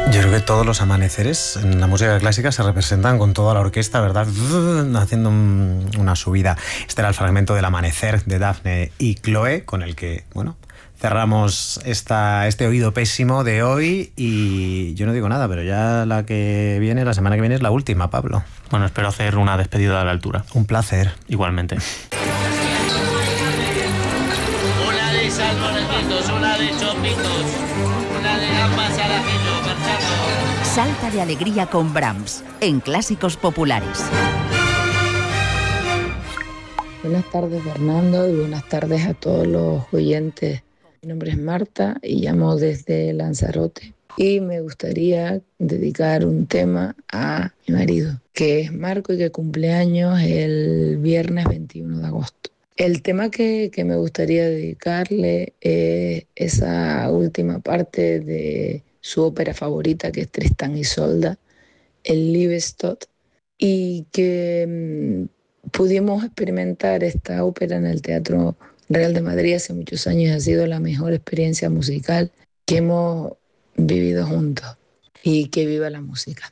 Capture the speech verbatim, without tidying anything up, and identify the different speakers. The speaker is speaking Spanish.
Speaker 1: Yo creo que todos los amaneceres en la música clásica se representan con toda la orquesta, ¿verdad? Haciendo un, una subida. Este era el fragmento del Amanecer de Daphne y Chloe, con el que, bueno, cerramos esta, este oído pésimo de hoy. Y yo no digo nada, pero ya la que viene, la semana que viene, es la última, Pablo.
Speaker 2: Bueno, espero hacer una despedida a la altura.
Speaker 1: Un placer.
Speaker 2: Igualmente.
Speaker 3: Una de salmones, una de chopitos, una de gambas al ajillo, marchando.
Speaker 4: Salta de alegría con Brahms, en Clásicos Populares.
Speaker 5: Buenas tardes, Fernando, y buenas tardes a todos los oyentes. Mi nombre es Marta y llamo desde Lanzarote. Y me gustaría dedicar un tema a mi marido, que es Marco y que cumple años el viernes veintiuno de agosto. El tema que, que me gustaría dedicarle es esa última parte de su ópera favorita, que es Tristán y Isolda, el Liebestod, y que mmm, pudimos experimentar esta ópera en el Teatro Real de Madrid hace muchos años. Ha sido la mejor experiencia musical que hemos vivido juntos. Y que viva la música.